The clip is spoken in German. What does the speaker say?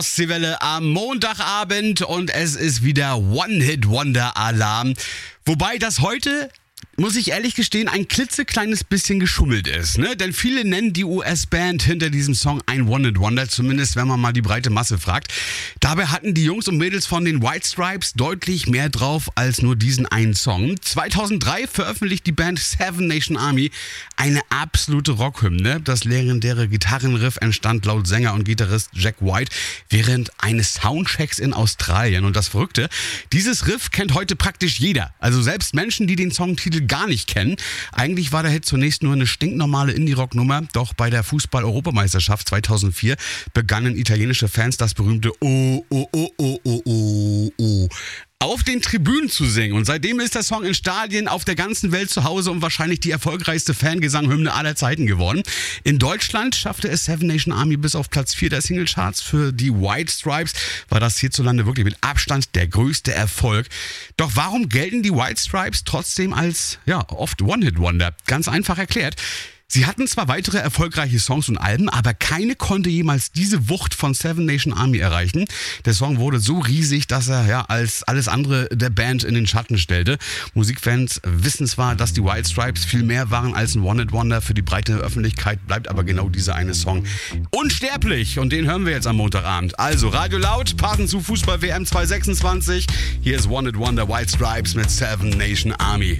Ostseewelle am Montagabend und es ist wieder One-Hit-Wonder-Alarm. Wobei das heute, muss ich ehrlich gestehen, ein klitzekleines bisschen geschummelt ist, ne? Denn viele nennen die US-Band hinter diesem Song ein One-Hit-Wonder, zumindest wenn man mal die breite Masse fragt. Dabei hatten die Jungs und Mädels von den White Stripes deutlich mehr drauf als nur diesen einen Song. 2003 veröffentlicht die Band Seven Nation Army eine absolute Rockhymne. Das legendäre Gitarrenriff entstand laut Sänger und Gitarrist Jack White während eines Soundchecks in Australien. Und das Verrückte, dieses Riff kennt heute praktisch jeder. Also selbst Menschen, die den Songtitel gar nicht kennen. Eigentlich war der Hit zunächst nur eine stinknormale Indie-Rock-Nummer, doch bei der Fußball-Europameisterschaft 2004 begannen italienische Fans das berühmte Oh, oh, oh, oh, oh, oh, oh auf den Tribünen zu singen. Und seitdem ist der Song in Stadien auf der ganzen Welt zu Hause und wahrscheinlich die erfolgreichste Fangesanghymne aller Zeiten geworden. In Deutschland schaffte es Seven Nation Army bis auf Platz 4 der Singlecharts. Für die White Stripes war das hierzulande wirklich mit Abstand der größte Erfolg. Doch warum gelten die White Stripes trotzdem als, oft One-Hit-Wonder? Ganz einfach erklärt. Sie hatten zwar weitere erfolgreiche Songs und Alben, aber keine konnte jemals diese Wucht von Seven Nation Army erreichen. Der Song wurde so riesig, dass er als alles andere der Band in den Schatten stellte. Musikfans wissen zwar, dass die White Stripes viel mehr waren als ein One-Hit-Wonder. Für die breite Öffentlichkeit bleibt aber genau dieser eine Song unsterblich. Und den hören wir jetzt am Montagabend. Also Radio Laut, passend zu Fußball-WM 2026. Hier ist One-Hit-Wonder White Stripes mit Seven Nation Army.